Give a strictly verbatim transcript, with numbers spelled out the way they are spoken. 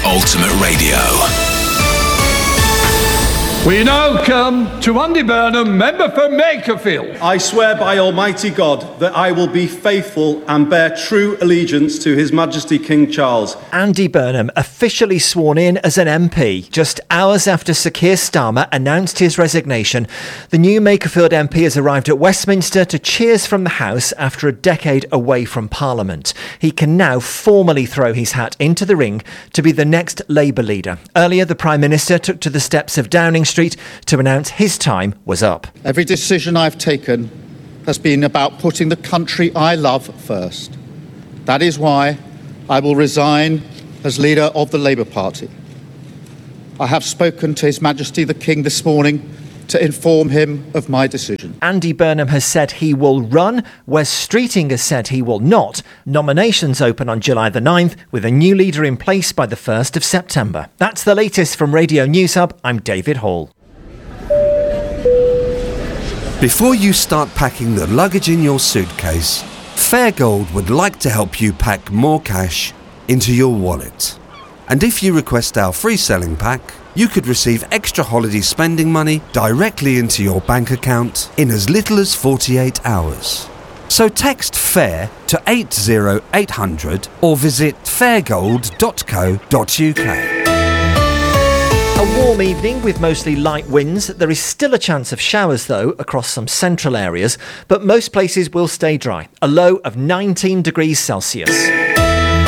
Ultimate Radio. We now come to Andy Burnham, member for Makerfield. I swear by Almighty God that I will be faithful and bear true allegiance to His Majesty King Charles. Andy Burnham officially sworn in as an M P just hours after Sir Keir Starmer announced his resignation. The new Makerfield M P has arrived at Westminster to cheers from the House after a decade away from Parliament. He can now formally throw his hat into the ring to be the next Labour leader. Earlier, the Prime Minister took to the steps of Downing Street to announce his time was up. Every decision I've taken has been about putting the country I love first. That is why I will resign as leader of the Labour Party. I have spoken to His Majesty the King this morning to inform him of my decision. Andy Burnham has said he will run. Wes Streeting has said he will not. Nominations open on July the ninth, with a new leader in place by the first of September. That's the latest from Radio News Hub. I'm David Hall. Before you start packing the luggage in your suitcase, Fairgold would like to help you pack more cash into your wallet. And if you request our free selling pack, you could receive extra holiday spending money directly into your bank account in as little as forty-eight hours. So text FAIR to eight zero eight hundred or visit fairgold dot co dot uk. A warm evening with mostly light winds. There is still a chance of showers, though, across some central areas, but most places will stay dry. A low of nineteen degrees Celsius.